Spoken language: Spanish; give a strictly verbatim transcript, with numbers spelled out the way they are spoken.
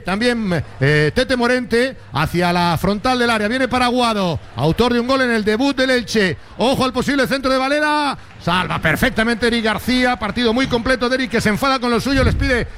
también eh, Tete Morente hacia la frontal del área. Viene para Aguado, autor de un gol en el debut del Elche. Ojo al posible centro de Valera. Salva perfectamente Eric García. Partido muy completo de Eric, que se enfada con los suyos. Les pide